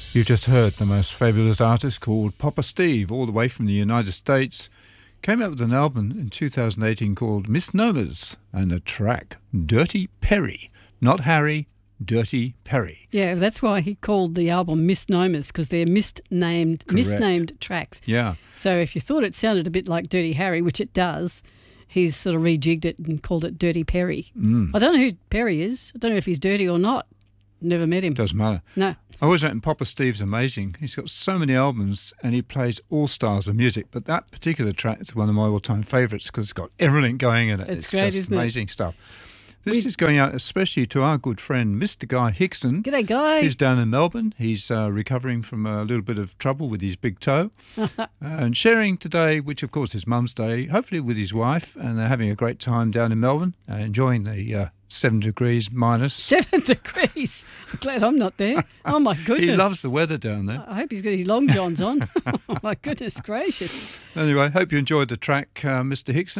You just heard the most fabulous artist called Papa Steve, all the way from the United States. Came out with an album in 2018 called Misnomers, and the track Dirty Perry. Not Harry, Dirty Perry. Yeah, that's why he called the album Misnomers, because they're misnamed tracks. Yeah. So if you thought it sounded a bit like Dirty Harry, which it does, he's sort of rejigged it and called it Dirty Perry. I don't know who Perry is. I don't know if he's dirty or not. Never met him. Doesn't matter. No. I always reckon Papa Steve's amazing. He's got so many albums and he plays all styles of music. But that particular track is one of my all-time favourites because it's got everything going in it. It's great, just isn't it? amazing stuff. This is going out especially to our good friend, Mr. Guy Hickson. G'day, Guy. He's down in Melbourne. He's recovering from a little bit of trouble with his big toe. And sharing today, which of course is Mum's Day, hopefully with his wife. And they're having a great time down in Melbourne, enjoying the 7 degrees minus. 7 degrees. I'm glad I'm not there. Oh, my goodness. He loves the weather down there. I hope he's got his long johns on. Oh, my goodness gracious. Anyway, hope you enjoyed the track, Mr. Hickson.